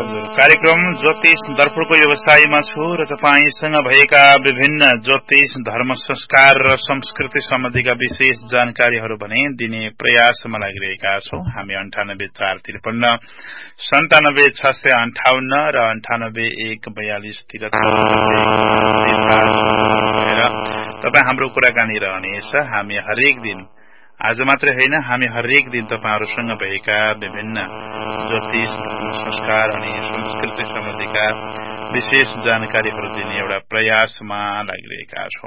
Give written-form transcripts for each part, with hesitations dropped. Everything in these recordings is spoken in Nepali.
हजुर कार्यक्रम ज्योतिष दर्पणको व्यवसायमा छु र तपाईसँग भएका विभिन्न ज्योतिष धर्म संस्कार र संस्कृति सम्बन्धीका विशेष जानकारीहरू भने दिने प्रयासमा लागिरहेका छौं। हामी 984553 97 658 र 98 142 तपाईँ हाम्रो कुराकानी रहनेछ। हामी हरेक दिन आज मात्रै होइन, हामी हरेक दिन तपाईहरुसँग भएका विभिन्न ज्योतिष संस्कार अनि संस्कृति सम्बन्धीका विशेष जानकारीहरू दिने एउटा प्रयासमा लागिरहेका छौं।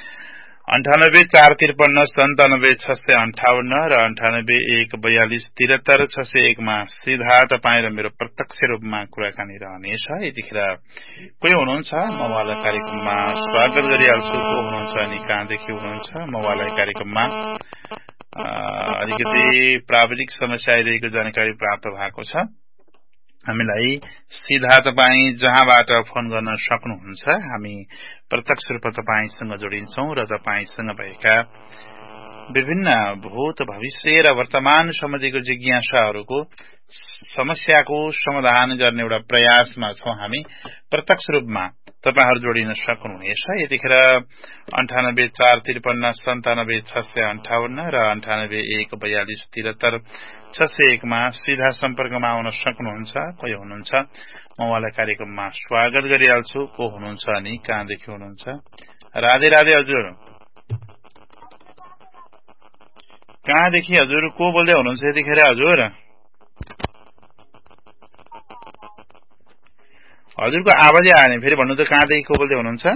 98 453 97 658 र 98 142 73 601 मा सीधा तपाईँ र मेरो प्रत्यक्ष रूपमा कुराकानी रहनेछ। यतिखेर कोही हुनुहुन्छ म उहाँलाई कार्यक्रममा स्वागत गरिहाल्छु। को हुनुहुन्छ अनि कहाँदेखि हुनुहुन्छ? म उहाँलाई कार्यक्रममा अलिकति प्राविधिक समस्या आइरहेको जानकारी प्राप्त भएको छ। हामीलाई सीधा तपाईँ जहाँबाट फोन गर्न सक्नुहुन्छ। हामी प्रत्यक्ष रूपमा तपाईसँग जोडिन्छौं र तपाईसँग भएका विभिन्न भूत भविष्य र वर्तमान सम्बन्धीको जिज्ञासाहरूको समस्याको समाधान गर्ने एउटा प्रयासमा छौं। हामी प्रत्यक्ष रूपमा तपाईहरु जोडिन सक्नुहुनेछ। यतिखेर 98 453 97 658 र 98 142 73 601 मा सीधा सम्पर्कमा आउन सक्नुहुन्छ। कोही हुनुहुन्छ म उहाँलाई कार्यक्रममा स्वागत गरिहाल्छु। को हुनुहुन्छ अनि कहाँदेखि हुनुहुन्छ? राधे राधे हजुर। कहाँदेखि हजुर? को बोल्दै हुनुहुन्छ यतिखेर हजुर? हजुरको आवाजै आएन। फेरि भन्नु त कहाँदेखि को बोल्दै हुनुहुन्छ?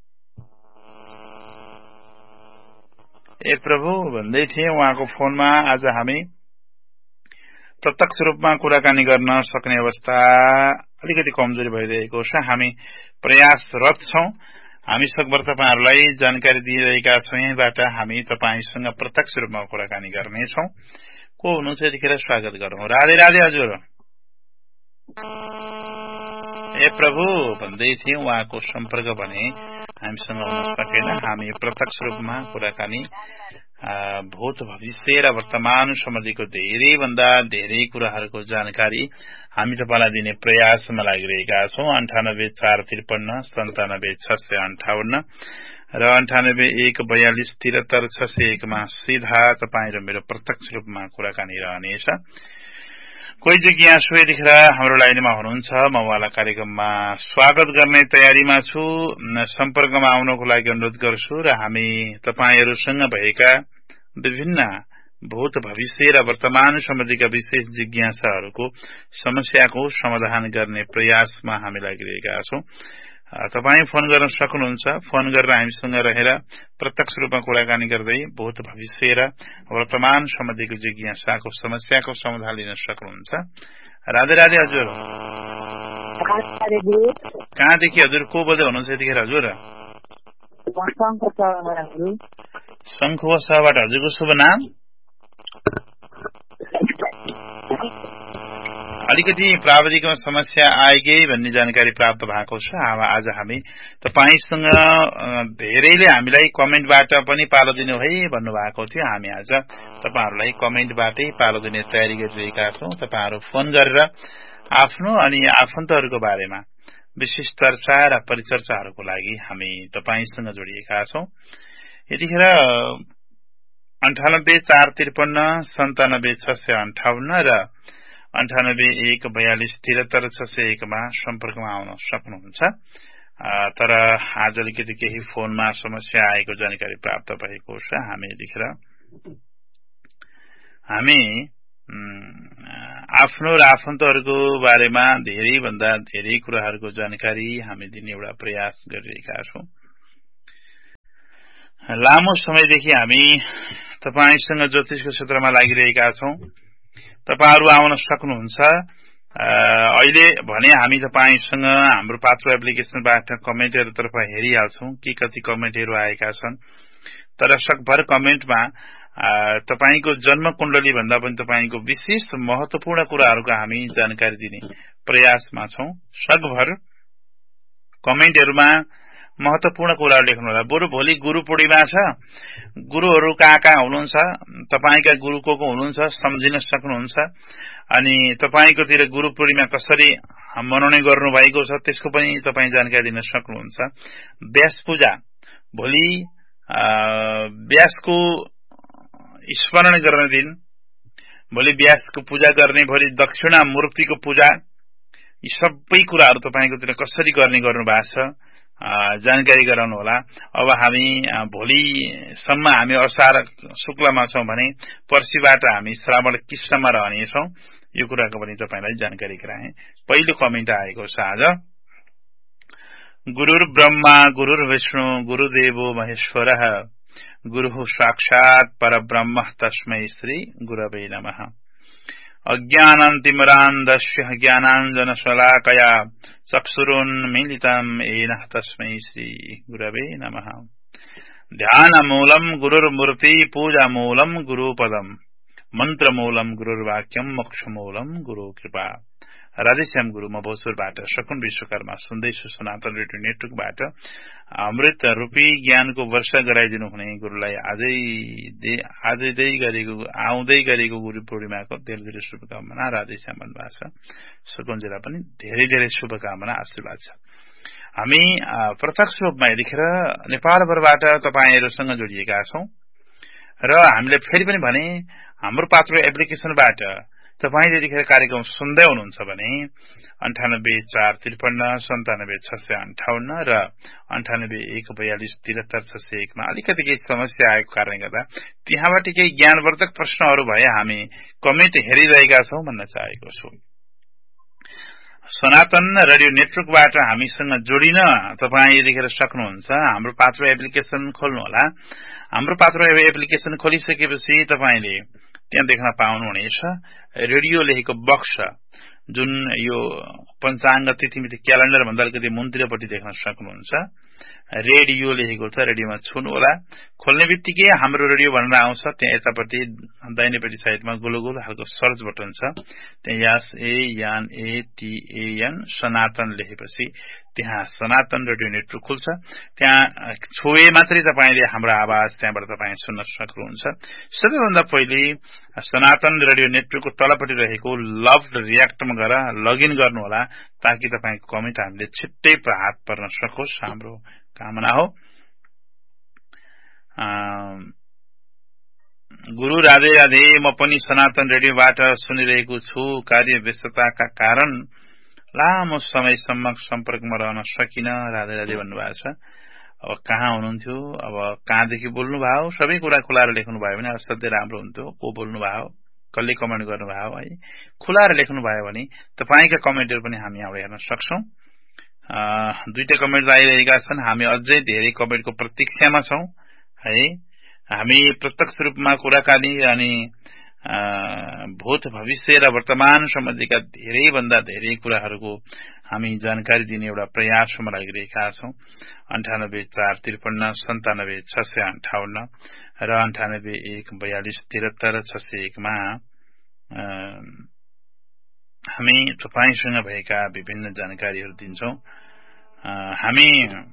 ए प्रभु भन्दै थिए उहाँको फोनमा आज हामी प्रत्यक्ष रूपमा कुराकानी गर्न सक्ने अवस्था अलिकति कमजोरी भइरहेको छ। हामी प्रयासरत छौं। हामी सकभर तपाईहरुलाई जानकारी दिइरहेका छौं। यहीबाट हामी तपाईसँग प्रत्यक्ष रूपमा कुराकानी गर्नेछौं। को हुनुहुन्छ यतिखेर? स्वागत गरौँ। राधे राधे हजुर। ए प्रभु भन्दै थिए उहाँको सम्पर्क भने हामीसँग हुन सकेन। हामी प्रत्यक्ष रूपमा कुराकानी भूत भविष्य र वर्तमान सम्बन्धीको धेरै भन्दा धेरै कुराहरूको जानकारी हामी तपाईलाई दिने प्रयासमा लागिरहेका छौं। 98 453 97 658 र 98 142 73 601 मा सीधा तपाईँ र मेरो प्रत्यक्ष रूपमा कुराकानी रहनेछ। कोही जिज्ञासु यतिखेर हाम्रो लाइनमा हुनुहुन्छ। म उहाँलाई कार्यक्रममा स्वागत गर्ने तयारीमा छु। सम्पर्कमा आउनको लागि अनुरोध गर्छु र हामी तपाईहरुसँग भएका विभिन्न भूत भविष्य र वर्तमान सम्बन्धीका विशेष जिज्ञासाहरूको समस्याको समाधान गर्ने प्रयासमा हामी लागिरहेका छौं। तपाईँ फोन गर्न सक्नुहुन्छ। फोन गरेर हामीसँग रहेर प्रत्यक्ष रूपमा कुराकानी गर्दै भूत भविष्य र वर्तमान सम्बन्धीको जिज्ञासाको समस्याको समाधान लिन सक्नुहुन्छ। राधे राधे हजुर। कहाँदेखि हजुर? को बोल्दै हुनुहुन्छ यतिखेर हजुर? शङ्खुवासबाट। हजुरको शुभ नाम? अलिकति प्राविधिकमा समस्या आएकै भन्ने जानकारी प्राप्त भएको छ। आज हामी तपाईसँग धेरैले हामीलाई कमेन्टबाट पनि पालो दिनु है भन्नुभएको थियो। हामी आज तपाईहरुलाई कमेन्टबाटै पालो दिने तयारी गरिरहेका छौं। तपाईहरु फोन गरेर आफ्नो अनि आफन्तहरूको बारेमा विशेष चर्चा र परिचर्चाहरूको लागि हामी तपाईसँग जोडिएका छौं। यतिखेर 98 453 97 658 र 98 142 73 601 मा सम्पर्कमा आउन सक्नुहुन्छ। तर आज अलिकति केही फोनमा समस्या आएको जानकारी प्राप्त भएको छ। हामी यतिखेर आफ्नो र आफन्तहरूको बारेमा धेरै भन्दा धेरै कुराहरूको जानकारी हामी दिने एउटा प्रयास गरिरहेका छौं। लामो समयदेखि हामी तपाईसँग ज्योतिषको क्षेत्रमा लागिरहेका छौं। तपाईहरु आउन सक्नुहुन्छ। अहिले भने हामी तपाईसँग हाम्रो पात्रो एप्लिकेसनबाट कमेन्टहरु तर्फ हेरिहाल्छौं कि कति कमेन्टहरु आएका छन्। तर सकभर कमेन्टमा तपाईको जन्म कुण्डली भन्दा पनि तपाईको विशेष महत्वपूर्ण कुराहरूको हामी जानकारी दिने प्रयासमा छौं। सकभर कमेन्टहरुमा महत्वपूर्ण कुराहरू लेख्नु होला। बरु भोलि गुरु पूर्णिमा छ, गुरुहरू कहाँ कहाँ हुनुहुन्छ, तपाईका गुरु को हुनुहुन्छ सम्झिन सक्नुहुन्छ। अनि तपाईकोतिर गुरु पूर्णिमा कसरी मनाउने गर्नु भएको छ त्यसको पनि तपाई जानकारी दिन सक्नुहुन्छ। व्यास पूजा, भोलि व्यासको स्मरण गर्ने दिन, भोलि व्यासको पूजा गर्ने, भोलि दक्षिणा मूर्तिको पूजा, यी सबै कुराहरू तपाईकोतिर कसरी गर्ने गर्नु भएको छ जानकारी गराउनु होला। अब हामी भोलिसम्म हामी असार शुक्लमा छौं भने पर्सिबाट हामी श्रावण कृष्णमा रहनेछौं। यो कुराको पनि तपाईलाई जानकारी गराए। पहिलो कमेन्ट आएको छ आज, गुरुर ब्रह्मा गुरुर विष्णु गुरुदेवो महेश्वरः गुरुः साक्षात् परब्रह्म तस्मै श्री गुरवे नमः। अज्ञानान्तिमरान्धस्य ज्ञानाञ्जनशलाकया चक्षुरुन्मीलितं येन तस्मै श्री गुरवे नमः। ध्यानमूलं गुरुर्मूर्ति पूजामूलं गुरुपदम् मन्त्रमूलं गुरुर्वाक्यं मोक्षमूलं गुरुकृपा। राधेश्याम गुरु, म भोजपुरबाट शकुन विश्वकर्मा सुन्दैछु सनातन रेडियो नेटवर्कबाट। अमृत रूपी ज्ञानको वर्षा गराइदिनु हुने गुरुलाई आउँदै गरेको गुरु पूर्णिमाको धेरै धेरै शुभकामना राधेश्याम भन्नुभएको छ। शकुनजीलाई पनि धेरै धेरै शुभकामना आशीर्वाद छ। हामी प्रत्यक्ष रूपमा यतिखेर नेपालभरबाट तपाईहरुसँग जोडिएका छौं र हामीले फेरि पनि भने हाम्रो पात्र एप्लिकेशनबाट तपाईले यतिखेर कार्यक्रम सुन्दै हुनुहुन्छ भने 9845539658 र 9814437601 मा अलिकति केही समस्या आएको कारणले गर्दा त्यहाँबाट केही ज्ञानवर्धक प्रश्नहरू भए हामी कमेन्ट हेरिरहेका छौं भन्न चाहेको छु। सनातन रेडियो नेटवर्कबाट हामीसँग जोडिन तपाई यतिखेर सक्नुहुन्छ। हाम्रो पात्र एप्लिकेशन खोल्नु होला। हाम्रो पात्र एप्लिकेशन खोलिसकेपछि तपाईले त्यहाँ देख्न पाउनुहुनेछ रेडियो लेखेको बक्स, जुन यो पञ्चाङ्ग तिथिमिति क्यालेन्डर भन्दा अलिकति मुन्तिरपट्टि देख्न सक्नुहुन्छ। रेडियो लेखेको छ, रेडियोमा छुनु होला। खोल्ने बित्तिकै हाम्रो रेडियो भनेर आउँछ। त्यहाँ यतापट्टि दाहिनेपट्टि साइडमा गोलो गोलो खालको सर्च बटन छ। त्यहाँ SANATAN सनातन लेखेपछि त्यहाँ सनातन रेडियो नेटवर्क खुल्छ। त्यहाँ छोए मात्रै तपाईले हाम्रो आवाज त्यहाँबाट तपाई सुन्न सक्नुहुन्छ। सबैभन्दा पहिले सनातन रेडियो नेटवर्कको तलपट्टि रहेको लभ्ड रियाक्टमा गएर लगइन गर्नु होला, ताकि तपाईको कमेन्ट हामीले छिट्टै हात पर्न सकोस्, हाम्रो कामना हो। गुरु राधे राधे, म पनि सनातन रेडियोबाट सुनिरहेको छु। कार्य व्यस्तताका कारण लामो समयसम्म सम्पर्कमा रहन सकिन। राधे राधे भन्नुभएको छ। अब कहाँ हुनुहुन्थ्यो, अब कहाँदेखि बोल्नु भयो, सबै कुरा खुलाएर लेख्नु भयो भने असाध्यै राम्रो हुन्थ्यो। को बोल्नु भयो, कसले कमेन्ट गर्नुभयो है, खुलाएर लेख्नु भयो भने तपाईका कमेन्टहरु पनि हामी यहाँ हेर्न सक्छौं। दुईटा कमेन्ट आइरहेका छन्। हामी अझै धेरै कमेन्टको प्रतीक्षामा छौं है। हामी प्रत्यक्ष रूपमा कुराकानी अनि भूत भविष्य र वर्तमान सम्बन्धीका धेरै भन्दा धेरै कुराहरूको हामी जानकारी दिने एउटा प्रयासमा लागिरहेका छौं। 9845539658 र 9814437601 मा हामी तपाईसँग भएका विभिन्न जानकारीहरू दिन्छौं। हामी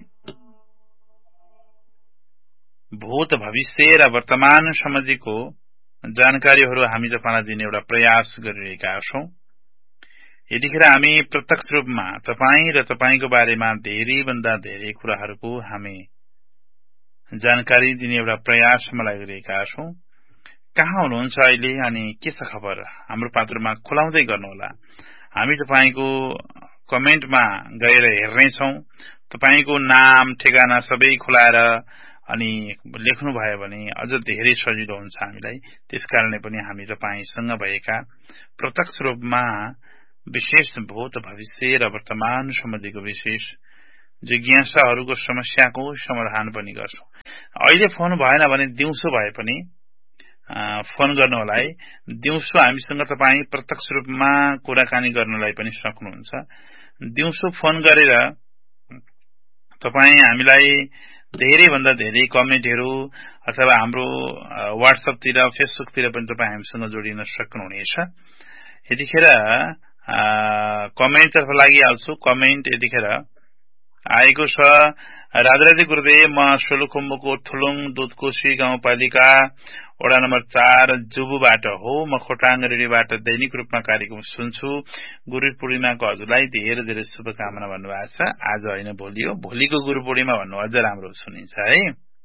भूत भविष्य र वर्तमान सम्बन्धीको जानकारीहरू हामी तपाईलाई दिने एउटा प्रयास गरिरहेका छौं। यतिखेर हामी प्रत्यक्ष रूपमा तपाई र तपाईको बारेमा धेरै भन्दा धेरै कुराहरूको हामी जानकारी दिने एउटा प्रयासमा लागिरहेका छौं। कहाँ हुनुहुन्छ अहिले अनि के छ खबर, हाम्रो पात्रमा खुलाउँदै गर्नुहोला। हामी तपाईको कमेन्टमा गएर हेर्नेछौं। तपाईको नाम ठेगाना सबै खुलाएर अनि लेख्नु भयो भने अझ धेरै सजिलो हुन्छ हामीलाई। त्यसकारणले पनि हामी तपाईसँग भएका प्रत्यक्ष रूपमा विशेष भूत भविष्य र वर्तमान सम्बन्धीको विशेष जिज्ञासाहरूको समस्याको समाधान पनि गर्छौं। अहिले फोन भएन भने दिउँसो भए पनि फोन गर्नुहोला है। दिउँसो हामीसँग तपाई प्रत्यक्ष रूपमा कुराकानी गर्नलाई पनि सक्नुहुन्छ। दिउँसो फोन गरेर तपाई हामीलाई धेरै भन्दा धेरै कमेन्टहरू अथवा हाम्रो व्हाट्सएपतिर फेसबुकतिर पनि तपाई हामीसँग जोडिन सक्नुहुनेछ। यतिखेर कमेन्ट तर्फ लागिहाल्छु। कमेन्ट यतिखेर आएको छ। राधराधे गुरुदेव, म सोलुखुम्बुको थुलुङ दुधकोशी गाउँपालिका वडा नम्बर 4 जुबुबाट हो। म खोटाङ रेडियोबाट दैनिक रूपमा कार्यक्रम सुन्छु। गुरु पूर्णिमाको हजुरलाई धेरै धेरै शुभकामना भन्नुभएको छ। आज होइन भोलि हो, भोलिको गुरु पूर्णिमा भन्नु अझ राम्रो सुनिन्छ है।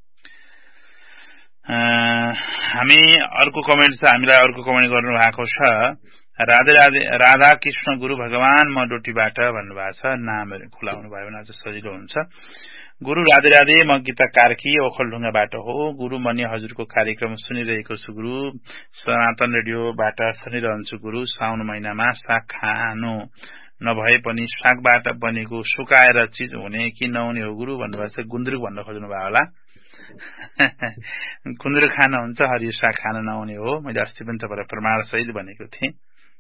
हामी अर्को कमेन्ट छ, हामीलाई अर्को कमेन्ट गर्नु भएको छ। राधे राधे राधा कृष्ण गुरु भगवान, म डोटीबाट भन्नुभएको छ। नामहरू खुलाउनु भयो भने अझ सजिलो हुन्छ। गुरु राधे राधे, म गीता कार्की ओखलढुङ्गाबाट हो। गुरु मनी हजुरको कार्यक्रम सुनिरहेको छु। गुरु सनातन रेडियोबाट सुनिरहन्छु। गुरु साउन महिनामा साग खानु नभए पनि सागबाट बनेको सुकाएर चिज हुने कि नहुने हो गुरु भन्नुभएको छ। गुन्द्रुक भन्न खोज्नु भयो होला। गुन्द्रुक खान हुन्छ, हरियो साग खान नहुने हो। मैले अस्ति पनि तपाईलाई प्रमाण सहित भनेको थिएँ।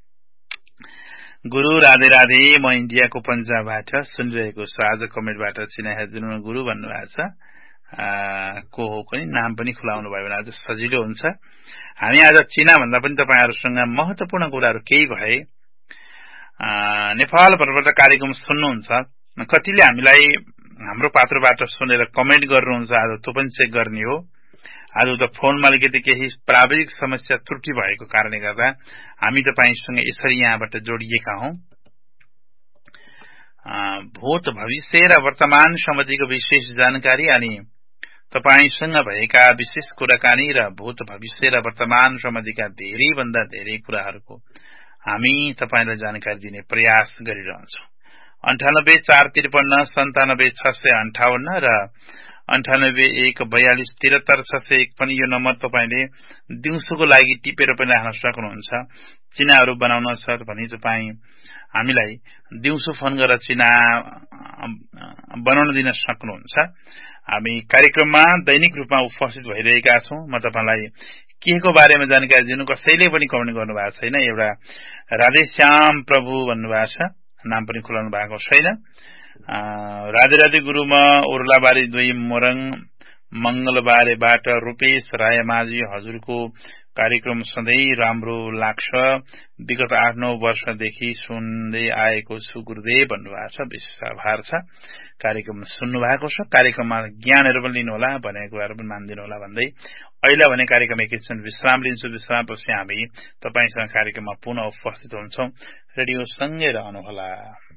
गुरु राधे राधे, म इन्डियाको पन्जाबबाट सुनिरहेको छु। आज कमेन्टबाट चिनाइदिनु गुरु भन्नुभएको छ। को हो पनि नाम पनि खुलाउनु भयो भने आज सजिलो हुन्छ। हामी आज चिना भन्दा पनि तपाईहरुसँग महत्वपूर्ण कुराहरू केही भए नेपाल भरबाट कार्यक्रम सुन्नुहुन्छ। कतिले हामीलाई हाम्रो पात्रबाट सुनेर कमेन्ट गर्नुहुन्छ। आज त्यो पनि चेक गर्ने हो। आज त फोनमा अलिकति केही प्राविधिक समस्या त्रुटि भएको कारणले गर्दा हामी तपाईसँग यसरी यहाँबाट जोडिएका हौं। भूत भविष्य र वर्तमान सम्बन्धीको विशेष जानकारी अनि तपाईसँग भएका विशेष कुराकानी र भूत भविष्य र वर्तमान सम्बन्धीका धेरै भन्दा धेरै कुराहरूको हामी तपाईलाई जानकारी दिने प्रयास गरिरहन्छौं। 9845397658 र 9814233601 पनि यो नम्बर तपाईले दिउँसोको लागि टिपेर पनि राख्न सक्नुहुन्छ। चिनाहरू बनाउन छ भने तपाई हामीलाई दिउँसो फोन गरेर चिना बनाउन दिन सक्नुहुन्छ। हामी कार्यक्रममा दैनिक रूपमा उपस्थित भइरहेका छौं। म तपाईलाई केको बारेमा जानकारी दिनु कसैले पनि कमेन्ट गर्नु भएको छैन। एउटा राधेश्याम प्रभु भन्नुभएको छ, नाम पनि खुलाउनु भएको छैन। राधे राधे गुरुमा उर्लाबारी 2 मोरङ मंगलबारेबाट रूपेश रायमाझी हजुरको कार्यक्रम सधैँ राम्रो लाग्छ। विगत 8-9 वर्षदेखि सुन्दै आएको छु गुरुदेव भन्नुभएको छ। विशेष आभार छ कार्यक्रम सुन्नु भएको छ। कार्यक्रममा ज्ञानहरू पनि लिनु होला, भनेको कुराहरू पनि मान्दिनु होला भन्दै अहिले भने कार्यक्रम एकैछिन विश्राम लिन्छु। विश्रामपछि हामी तपाईसँग कार्यक्रममा पुनः उपस्थित हुन्छौं। रेडियो सँगै रहनुहोला।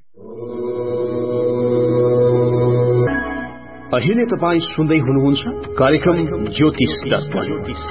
अहिले तपाई सुन्दै हुनुहुन्छ कार्यक्रम ज्योतिष दर्पण।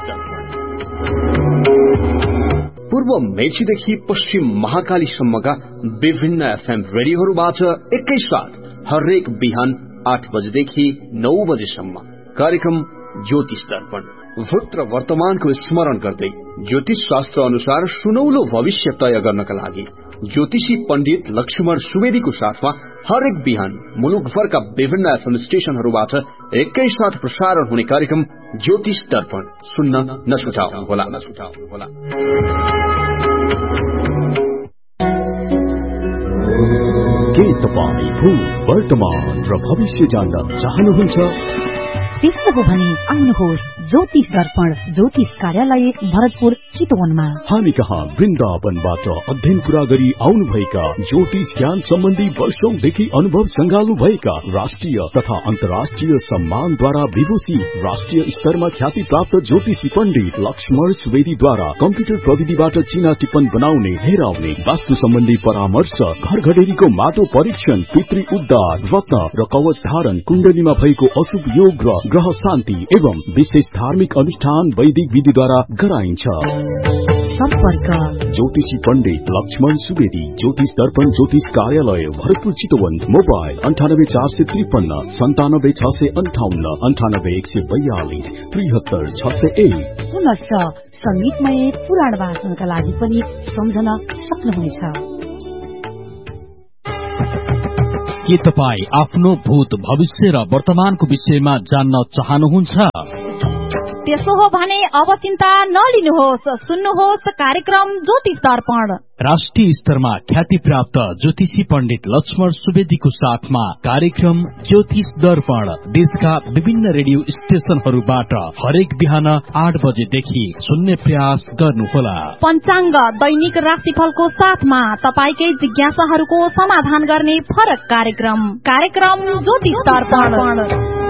पूर्व मेचीदेखि पश्चिम महाकालीसम्मका विभिन्न एफएम रेडियोहरूबाट एकैसाथ हरेक बिहान 8 बजेदेखि 9 बजेसम्म कार्यक्रम ज्योतिष दर्पण। भूत र वर्तमानको स्मरण गर्दै ज्योतिष शास्त्र अनुसार सुनौलो भविष्य तय गर्नका लागि ज्योतिषी पण्डित लक्ष्मण सुवेदीको साथमा हरेक बिहान मुलुकभरका विभिन्न एफएम स्टेशनहरूबाट एकैसाथ प्रसारण हुने कार्यक्रम ज्योतिष दर्पण सुन्न नछुटाउनुहोला। के तपाई भूत वर्तमान र भविष्य जान्न चाहनुहुन्छ? त्यस्तो हो भने आउनुहोस् ज्योतिष दर्पण ज्योतिष कार्यालय भरतपुर चितवनमा। हामी कहाँ वृन्दावनबाट अध्ययन पूरा गरी आउनुभएका ज्योतिष ज्ञान सम्बन्धी वर्षौंदेखि अनुभव संगाल्नु भएका राष्ट्रिय तथा अन्तर्राष्ट्रिय सम्मानद्वारा विभूषित राष्ट्रिय स्तरमा ख्याति प्राप्त ज्योतिषी पण्डित लक्ष्मण सुवेदीद्वारा कम्प्युटर प्रविधिबाट चिना टिप्पण बनाउने, हेराउने, वास्तु सम्बन्धी परामर्श, घर घडेरीको माटो परीक्षण, पितृ उद्धार, रत्न र कवच धारण, कुण्डलीमा भएको अशुभ योग र ग्रह शान्ति एवं विशेष धार्मिक अनुष्ठान वैदिक विधिद्वारा गराइन्छ। सम्पर्क ज्योतिषी पण्डित लक्ष्मण सुवेदी, ज्योतिष दर्पण ज्योतिष कार्यालय भरतपुर चितवन। मोबाइल 98453 97658 98142 73601। पुनश्च संगीतमय पुराण वाचनका लागि पनि सम्झन सक्नुहुनेछ। के तपाईँ आफ्नो भूत भविष्य र वर्तमानको विषयमा जान्न चाहनुहुन्छ? त्यसो हो भने अब चिन्ता नलिनुहोस्, सुन्नुहोस् कार्यक्रम ज्योतिष दर्पण। राष्ट्रिय स्तरमा ख्याति प्राप्त ज्योतिषी पण्डित लक्ष्मण सुवेदीको साथमा कार्यक्रम ज्योतिष दर्पण देशका विभिन्न रेडियो स्टेशनहरूबाट हरेक बिहान 8 बजेदेखि सुन्ने प्रयास गर्नुहोला। पञ्चाङ्ग दैनिक राशिफलको साथमा तपाईकै जिज्ञासाहरूको समाधान गर्ने फरक कार्यक्रम ज्योतिष दर्पण।